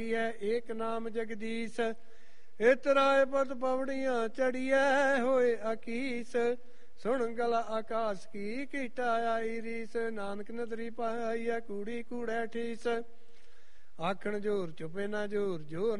ਏਕ ਨਾਮ ਜਗਦੀਸ਼। ਇਤਰਾਏ ਪਤ ਪਵੜੀਆਂ ਚੜੀਐ ਹੋਏ ਅਕੀਸ। ਸੁਣ ਗਲਾ ਆਕਾਸ਼ ਕੀ ਕੀਟਾ ਆਈ ਰੀਸ। ਨਾਨਕ ਨਦਰੀ ਪਾਈਐ ਕੂੜੀ ਕੂੜੈ ਠੀਸ। ਆਖਣ ਜੋਰ ਚੁਪੇ ਨਾ ਜੋਰ, ਜੋਰ